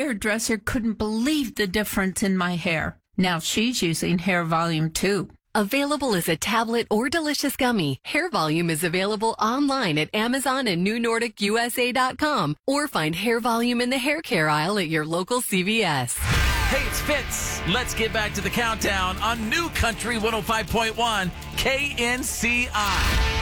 hairdresser couldn't believe the difference in my hair. Now she's using Hair Volume too. Available as a tablet or delicious gummy, Hair Volume is available online at Amazon and NewNordicUSA.com, or find Hair Volume in the hair care aisle at your local CVS. Hey, it's Fitz. Let's get back to the countdown on New Country 105.1 KNCI.